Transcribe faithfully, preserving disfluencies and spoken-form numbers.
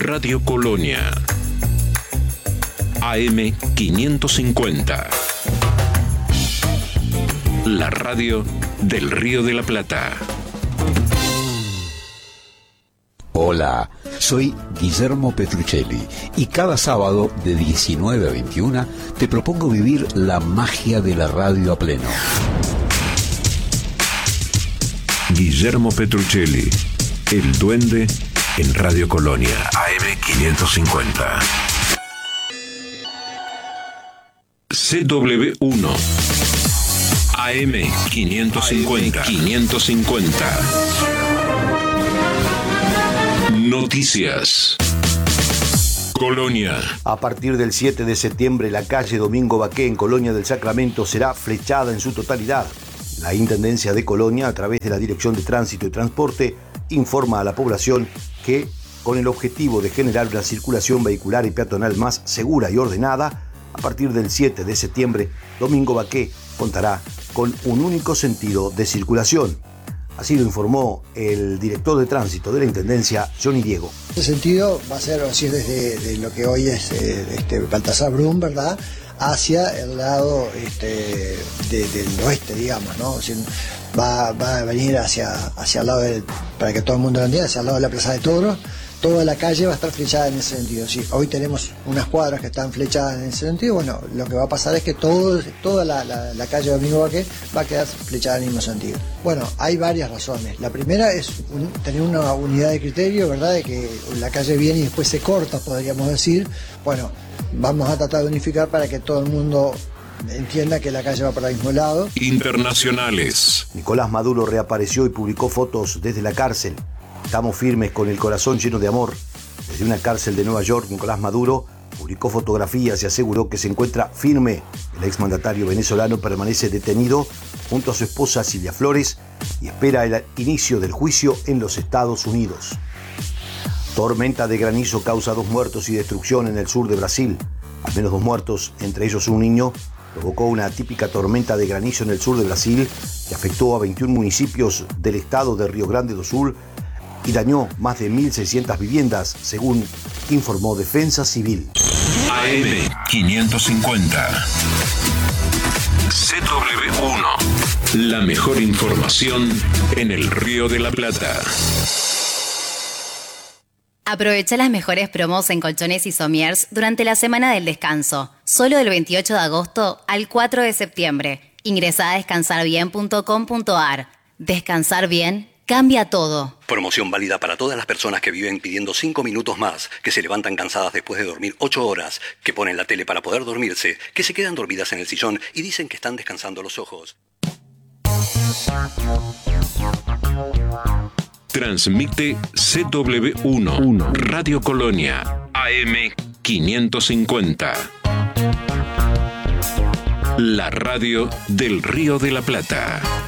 Radio Colonia. A M quinientos cincuenta. La radio del Río de la Plata. Hola, soy Guillermo Petruccelli y cada sábado de diecinueve a veintiuna te propongo vivir la magia de la radio a pleno. Guillermo Petruccelli, el duende en Radio Colonia. A M quinientos cincuenta. C W uno. A M quinientos cincuenta. quinientos cincuenta. Noticias. Colonia. A partir del siete de septiembre, la calle Domingo Baqué en Colonia del Sacramento será flechada en su totalidad. La Intendencia de Colonia, a través de la Dirección de Tránsito y Transporte, informa a la población que, con el objetivo de generar una circulación vehicular y peatonal más segura y ordenada, a partir del siete de septiembre, Domingo Baqué contará con un único sentido de circulación. Así lo informó el director de tránsito de la Intendencia, Johnny Diego. En ese sentido va a ser así desde de lo que hoy es eh, este, Baltasar Brum, ¿verdad?, hacia el lado este, de, del oeste, digamos, ¿no? O sea, va, va a venir hacia, hacia el lado, del, para que todo el mundo lo entienda, hacia el lado de la Plaza de Toros. Toda la calle va a estar flechada en ese sentido. Sí, hoy tenemos unas cuadras que están flechadas en ese sentido. Bueno, lo que va a pasar es que todo, toda la, la, la calle Domingo Baqué va a quedar flechada en el mismo sentido. Bueno, hay varias razones. La primera es un, tener una unidad de criterio, ¿verdad?, de que la calle viene y después se corta, podríamos decir. Bueno, vamos a tratar de unificar para que todo el mundo entienda que la calle va para el mismo lado. Internacionales. Nicolás Maduro reapareció y publicó fotos desde la cárcel. Estamos firmes con el corazón lleno de amor. Desde una cárcel de Nueva York, Nicolás Maduro publicó fotografías y aseguró que se encuentra firme. El exmandatario venezolano permanece detenido junto a su esposa Silvia Flores y espera el inicio del juicio en los Estados Unidos. Tormenta de granizo causa dos muertos y destrucción en el sur de Brasil. Al menos dos muertos, entre ellos un niño, provocó una típica tormenta de granizo en el sur de Brasil que afectó a veintiún municipios del estado de Río Grande do Sul y dañó más de mil seiscientas viviendas, según informó Defensa Civil. A M quinientos cincuenta. C W uno. La mejor información en el Río de la Plata. Aprovecha las mejores promos en colchones y somiers durante la semana del descanso. Solo del veintiocho de agosto al cuatro de septiembre. Ingresá a descansar bien punto com punto a r. Descansar bien cambia todo. Promoción válida para todas las personas que viven pidiendo cinco minutos más, que se levantan cansadas después de dormir ocho horas, que ponen la tele para poder dormirse, que se quedan dormidas en el sillón y dicen que están descansando los ojos. Transmite C W uno, Radio Colonia, A M quinientos cincuenta. La radio del Río de la Plata.